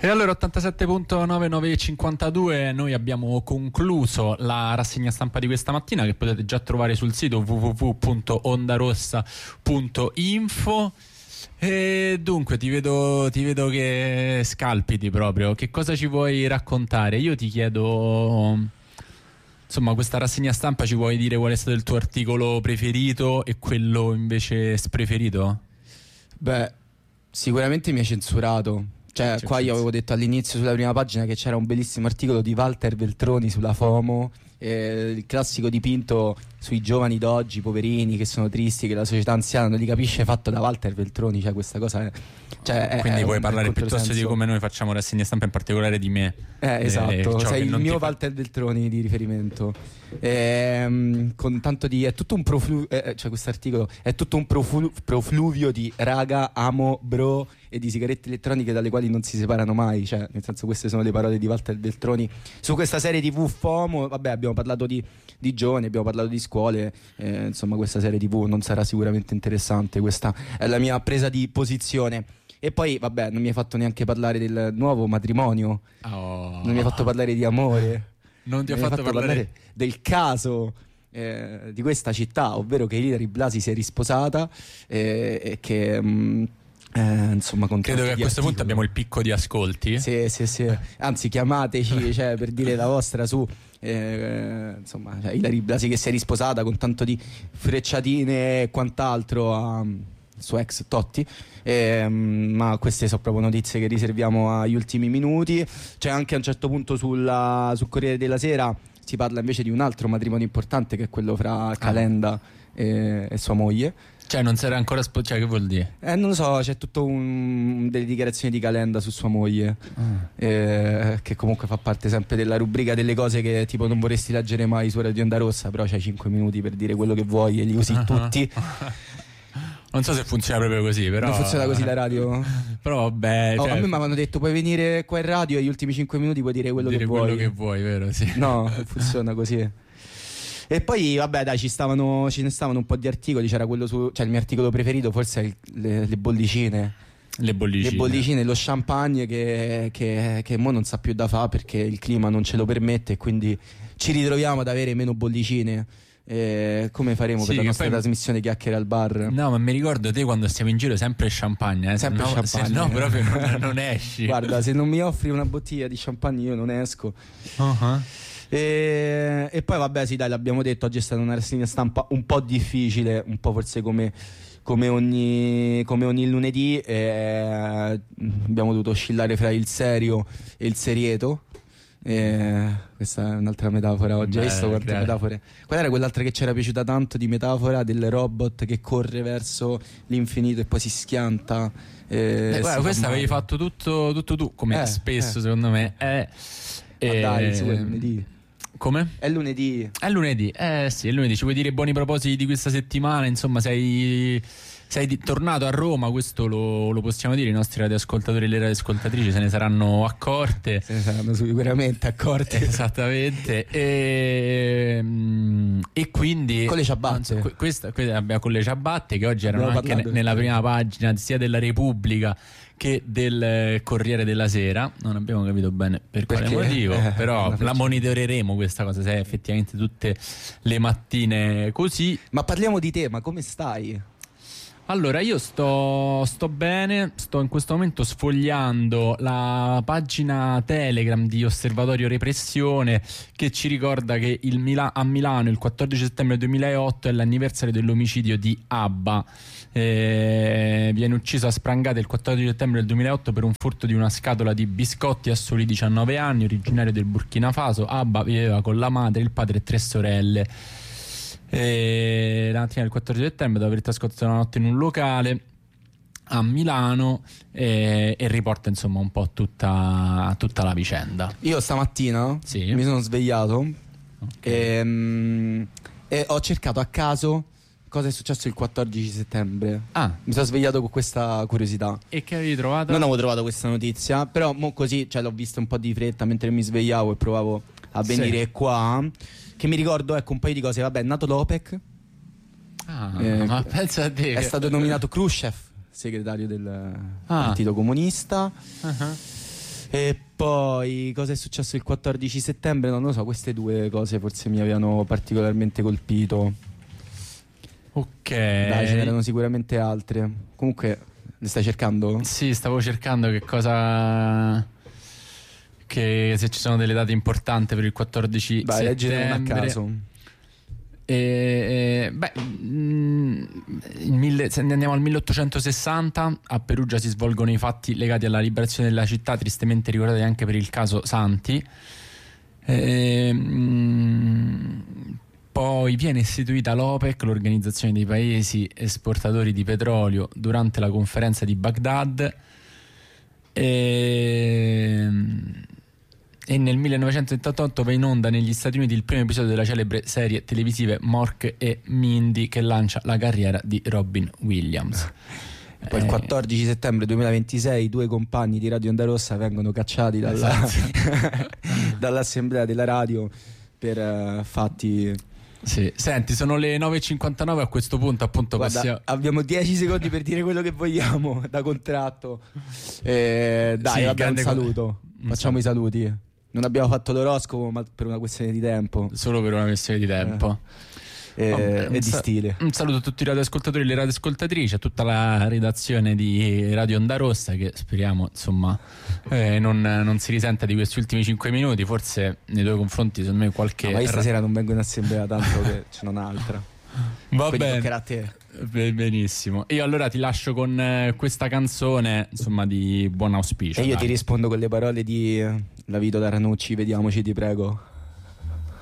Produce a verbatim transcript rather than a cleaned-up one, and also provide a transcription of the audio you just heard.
E allora ottantasette virgola novantanovecentosessantadue, noi abbiamo concluso la rassegna stampa di questa mattina, che potete già trovare sul sito w w w punto ondarossa punto info. E dunque ti vedo, ti vedo che scalpiti proprio. Che cosa ci vuoi raccontare? Io ti chiedo, insomma, questa rassegna stampa, ci vuoi dire qual è stato il tuo articolo preferito e quello invece spreferito? Beh, sicuramente mi hai censurato. Cioè, C'è qua io avevo detto all'inizio sulla prima pagina che c'era un bellissimo articolo di Walter Veltroni sulla FOMO, eh, il classico dipinto sui giovani d'oggi, poverini, che sono tristi, che la società anziana non li capisce, fatto da Walter Veltroni. Cioè, questa cosa è, cioè, quindi è vuoi un parlare piuttosto controsenso. di come noi facciamo rassegna stampa, in particolare di me. Eh, esatto, Eh, ciò sei che il non mio ti fa- Walter Veltroni di riferimento. Ehm, con tanto di è tutto un proflu- eh, cioè questo articolo è tutto un proflu- profluvio di raga, amo, bro e di sigarette elettroniche dalle quali non si separano mai. Cioè, nel senso, queste sono le parole di Walter Veltroni su questa serie tivù FOMO. Vabbè, abbiamo parlato di, di giovani, abbiamo parlato di scuole, eh, insomma, questa serie tivù non sarà sicuramente interessante. Questa è la mia presa di posizione. E poi, vabbè, non mi hai fatto neanche parlare del nuovo matrimonio. Oh. Non mi hai fatto parlare di amore. Non ti ho Mi hai fatto, parlare... del caso eh, di questa città, ovvero che Ilary Blasi si è risposata eh, e che mh, eh, insomma, con Credo che a tanti questo articoli. punto abbiamo il picco di ascolti. Sì, sì, sì. Anzi, chiamateci, cioè, per dire la vostra su eh, insomma, cioè, Ilary Blasi che si è risposata con tanto di frecciatine e quant'altro a suo ex Totti. Eh, ma queste sono proprio notizie che riserviamo agli ultimi minuti. C'è anche a un certo punto sulla, sul Corriere della Sera si parla invece di un altro matrimonio importante, che è quello fra Calenda e, e sua moglie. Cioè non si era ancora spo- cioè che vuol dire? Eh, non lo so, c'è tutto un delle dichiarazioni di Calenda su sua moglie, Ah. eh, che comunque fa parte sempre della rubrica delle cose che tipo non vorresti leggere mai su Radio Onda Rossa, però c'hai cinque minuti per dire quello che vuoi e li usi Ah. tutti. Non so se funziona proprio così, però Non funziona così la radio? Però vabbè, Oh, cioè, a me mi avevano detto puoi venire qua in radio e gli ultimi cinque minuti puoi dire quello dire che quello vuoi. che vuoi, vero? Sì. No, non funziona così. E poi vabbè, dai, ci stavano ce ne stavano un po' di articoli, c'era quello su, cioè il mio articolo preferito forse è il- le, le bollicine. Le bollicine. Le bollicine, lo champagne che, che, che mo non sa più da fare perché il clima non ce lo permette e quindi ci ritroviamo ad avere meno bollicine. Eh, come faremo Sì, per la che nostra poi- trasmissione Chiacchiere al bar? No, ma mi ricordo te quando stiamo in giro sempre champagne, eh? Sempre se no, champagne. Se no proprio non, non esci. Guarda, se non mi offri una bottiglia di champagne io non esco. Uh-huh. E, e poi vabbè, sì, dai, l'abbiamo detto, oggi è stata una rassegna stampa un po' difficile, un po' forse come, come ogni, come ogni lunedì. eh, abbiamo dovuto oscillare fra il serio e il serieto. Eh, questa è un'altra metafora oggi. Hai Beh, visto quante grazie. metafore? Qual era quell'altra che c'era piaciuta tanto di metafora del robot che corre verso l'infinito e poi si schianta? eh, Eh, guarda, si questa fa avevi male. fatto tutto, tutto tu, come Eh, spesso eh. secondo me. Eh, Ma eh, dai, su, è lunedì. Come? È lunedì. È lunedì, eh sì, è lunedì. Ci vuoi dire buoni propositi di questa settimana? Insomma, sei, sei di- tornato a Roma, questo lo, lo possiamo dire. I nostri radioascoltatori e le radioascoltatrici se ne saranno accorte. Se ne saranno sicuramente accorti. Esattamente. E, mm, e quindi Con le ciabatte. que- questa, questa abbiamo con le ciabatte che oggi erano Abbiamo anche parlato. ne- nella prima pagina sia della Repubblica che del eh, Corriere della Sera. Non abbiamo capito bene per quale Perché? motivo, Eh, però una la freccia. monitoreremo questa cosa, se è effettivamente tutte le mattine così. Ma parliamo di te, ma come stai? Allora, io sto, sto bene, sto in questo momento sfogliando la pagina Telegram di Osservatorio Repressione, che ci ricorda che il Mila- a Milano il quattordici settembre duemilaotto è l'anniversario dell'omicidio di Abba. Eh, viene ucciso a sprangate il quattordici settembre del duemilaotto per un furto di una scatola di biscotti a soli diciannove anni, originario del Burkina Faso. Abba viveva con la madre, il padre e tre sorelle. E la mattina del quattordici settembre, dopo aver trascorso la notte in un locale a Milano, e, e riporta insomma un po' tutta, tutta la vicenda. Io stamattina Sì. mi sono svegliato Ok. e, mm, e ho cercato a caso cosa è successo il quattordici settembre. Ah, Mi sono svegliato con questa curiosità. e che avevi trovato? Non avevo trovato questa notizia, però mo così, cioè, l'ho vista un po' di fretta mentre mi svegliavo e provavo a Sì. venire qua. Che mi ricordo, ecco, un paio di cose. Vabbè, è nato l'OPEC. Ah, Eh, ma pensa a te. È stato nominato Khrushchev segretario del Ah. Partito Comunista. Uh-huh. E poi cosa è successo il quattordici settembre? Non lo so, queste due cose forse mi avevano particolarmente colpito. Ok. Dai, ce n'erano sicuramente altre. Comunque, le stai cercando? Sì, stavo cercando che cosa... che se ci sono delle date importanti per il quattordici Vai, leggere una a settembre. caso. E, e, beh, mm, il mille, se andiamo al milleottocentosessanta, a Perugia si svolgono i fatti legati alla liberazione della città, tristemente ricordati anche per il caso Santi. E, mm, poi viene istituita l'OPEC, l'organizzazione dei paesi esportatori di petrolio, durante la conferenza di Baghdad. E, e nel millenovecentosettantotto va in onda negli Stati Uniti il primo episodio della celebre serie televisive Mork e Mindy, che lancia la carriera di Robin Williams. E poi eh, il quattordici settembre duemilaventisei due compagni di Radio Onda Rossa vengono cacciati dalla, esatto. dall'assemblea della radio per uh, fatti... Sì. Senti, sono le nove e cinquantanove, a questo punto appunto Guarda, passiamo... abbiamo dieci secondi per dire quello che vogliamo da contratto. Eh, dai, sì, vabbè, un saluto. Un Facciamo saluto. i saluti. Non abbiamo fatto l'oroscopo, ma per una questione di tempo. Solo per una questione di tempo. Eh. Vabbè, e di sa- stile. Un saluto a tutti i radioascoltatori e le radioascoltatrici, a tutta la redazione di Radio Onda Rossa, che speriamo insomma eh, non, non si risenta di questi ultimi cinque minuti. Forse nei tuoi confronti secondo me qualche... No, ma io stasera non vengo in assemblea, tanto che ce n'è un'altra. Va Quindi bene, toccherà a te. benissimo. Io allora ti lascio con eh, questa canzone insomma di buon auspicio. E io dai. ti rispondo con le parole di La Vito da Ranucci, vediamoci ti prego.